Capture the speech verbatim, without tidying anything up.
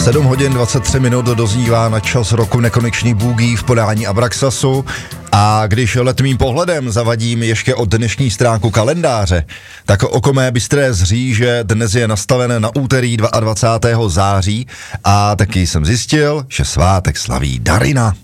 sedm hodin dvacet tři minut doznívá na čas roku nekonečný boogie v podání Abraxasu a když letmým pohledem zavadím ještě od dnešní stránku kalendáře, tak oko mé bystré zří, že dnes je nastaven na úterý dvacátého druhého září a taky jsem zjistil, že svátek slaví Darina.